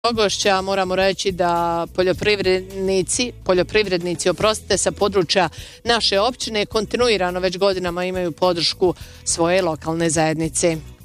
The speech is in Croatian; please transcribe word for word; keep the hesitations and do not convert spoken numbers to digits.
Ogošća moramo reći da poljoprivrednici, poljoprivrednici, oprostite, sa područja naše općine kontinuirano već godinama imaju podršku svoje lokalne zajednice.